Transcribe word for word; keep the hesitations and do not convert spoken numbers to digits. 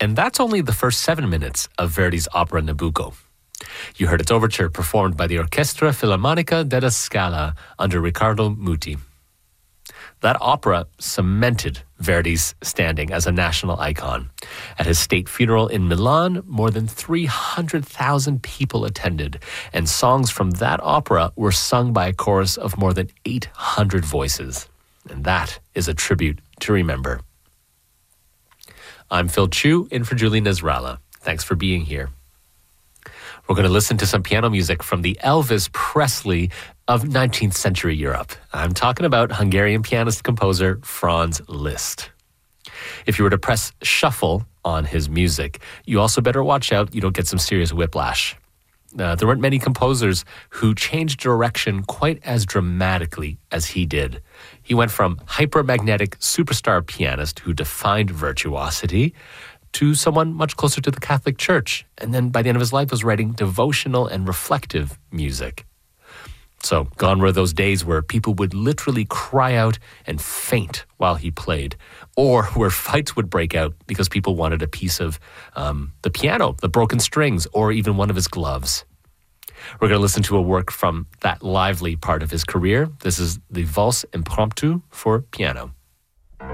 And that's only the first seven minutes of Verdi's opera Nabucco. You heard its overture performed by the Orchestra Filarmonica della Scala under Riccardo Muti. That opera cemented Verdi's standing as a national icon. At his state funeral in Milan, more than three hundred thousand people attended, and songs from that opera were sung by a chorus of more than eight hundred voices. And that is a tribute to remember. I'm Phil Chu, in for Julie Nasrallah. Thanks for being here. We're going to listen to some piano music from the Elvis Presley of nineteenth century Europe. I'm talking about Hungarian pianist-composer Franz Liszt. If you were to press shuffle on his music, you also better watch out you don't get some serious whiplash. Uh, there weren't many composers who changed direction quite as dramatically as he did. He went from hypermagnetic superstar pianist who defined virtuosity to someone much closer to the Catholic Church, and then by the end of his life was writing devotional and reflective music. So gone were those days where people would literally cry out and faint while he played, or where fights would break out because people wanted a piece of um, the piano, the broken strings, or even one of his gloves. We're going to listen to a work from that lively part of his career. This is the Valse Impromptu for piano.